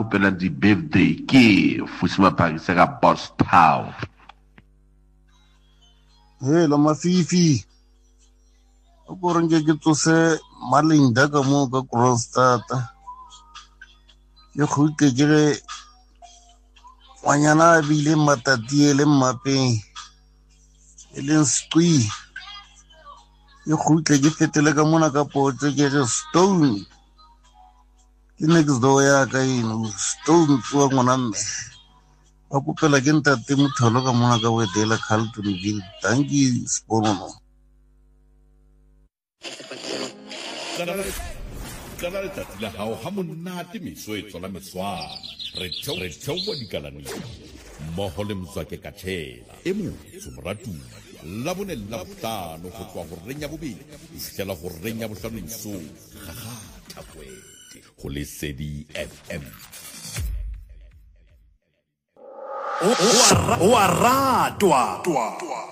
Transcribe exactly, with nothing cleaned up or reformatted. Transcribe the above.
gopelang di-birthday ke Fusima Phakisa ka Boss Town. Hey, la mafifi. Ako rin kikito se malinda ka mo ka Kronstadt. Yo khute kire wanyana bile matati ele mape. Ele skui. Yo khute ke fetele ka mona ka potse ke re Stone. Ke next door ya ka ino Stone tswa ngwana mme. Ba kopela ke ntate motholo ka mona ka wedela Carltonville. Thank you Spono. Kana letsatsi la hao ha monate meso e tswala meswana re theowa dikalane mmoho le Mzwake Kathela e motho moratong la bone la bohlano go tswa go reng ya bobedi e fihlela go reng ya bohlano mesong gagata kwete go Lesedi F M o a ratwa